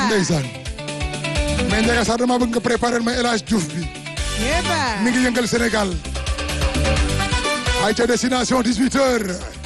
ndeysaan mais Ndiaga sax dama bëgg nga préparer ma El Hadj Diouf bi mi ngi yëngal Sénégal ay ca destination 18h